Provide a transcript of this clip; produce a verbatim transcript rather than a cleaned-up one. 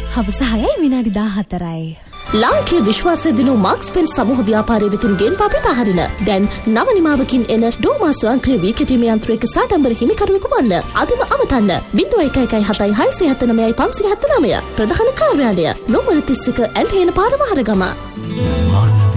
හවස හයයි විනාඩි දාහතරයි. ලාංකීය විශ්වාසය දිනු මාක්ස් පෙන් සමූහ ව්‍යාපාරයේ වෙතින් ගෙන් පාපිත හරින දැන් නව නිමාවකින් එන ඩෝමා ස්වයංක්‍රීය වී කෙටීමේ යන්ත්‍රයක සාඩම්බර හිමිකරුවෙකු වන්න අදම අමතන්න ज़ीरो एक एक हताई हाई से हतන මෙයි පන්සිය හතනමය ප්‍රධාන කාර්යාලය නොමර තිස් එක ඇල්හේන පාර මහරගම.